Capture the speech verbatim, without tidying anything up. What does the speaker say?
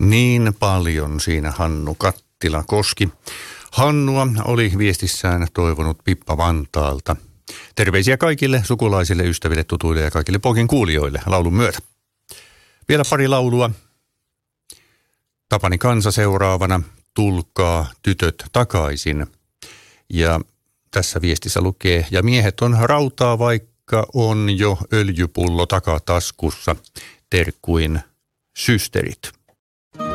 Niin paljon siinä Hannu Kattila koski. Hannua oli viestissään toivonut Pippa Vantaalta. Terveisiä kaikille sukulaisille, ystäville, tutuille ja kaikille Pokin kuulijoille laulun myötä. Vielä pari laulua. Tapani Kansa seuraavana. Tulkaa tytöt takaisin. Ja tässä viestissä lukee, ja miehet on rautaa, vaikka on jo öljypullo takataskussa. Terkkuin systerit.